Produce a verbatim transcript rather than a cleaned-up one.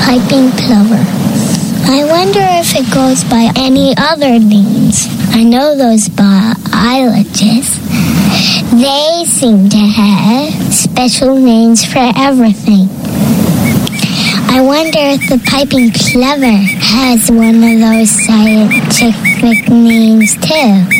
piping plover. I wonder if it goes by any other names. I know those biologists. They seem to have special names for everything. I wonder if the piping plover has one of those scientific names too.